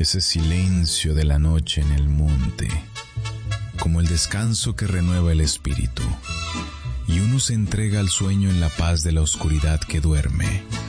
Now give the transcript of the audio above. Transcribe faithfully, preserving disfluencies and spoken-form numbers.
ese silencio de la noche en el monte, como el descanso que renueva el espíritu, y uno se entrega al sueño en la paz de la oscuridad que duerme.